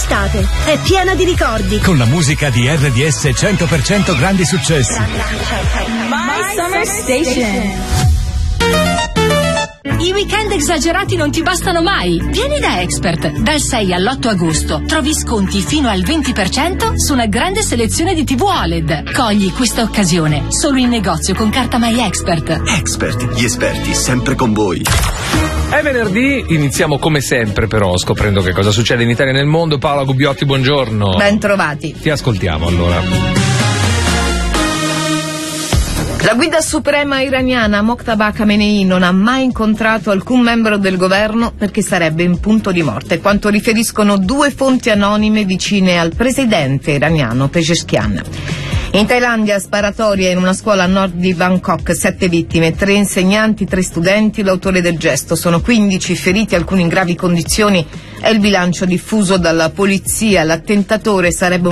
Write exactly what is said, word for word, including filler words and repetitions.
L'estate è piena di ricordi. Con la musica di R D S cento per cento grandi successi. My Summer Station. I weekend esagerati non ti bastano mai. Vieni da Expert. Dal sei all'otto agosto trovi sconti fino al venti per cento su una grande selezione di tivù O L E D. Cogli questa occasione solo in negozio con carta My Expert. Expert, gli esperti sempre con voi. È venerdì, iniziamo come sempre però scoprendo che cosa succede in Italia e nel mondo. Paola Gubbiotti, buongiorno. Ben trovati. Ti ascoltiamo allora. La guida suprema iraniana Mojtaba Khamenei non ha mai incontrato alcun membro del governo perché sarebbe in punto di morte, quanto riferiscono due fonti anonime vicine al presidente iraniano Pezeshkian. In Thailandia, sparatoria in una scuola a nord di Bangkok, sette vittime, tre insegnanti, tre studenti, l'autore del gesto. Sono quindici feriti, alcuni in gravi condizioni. È il bilancio diffuso dalla polizia. L'attentatore sarebbe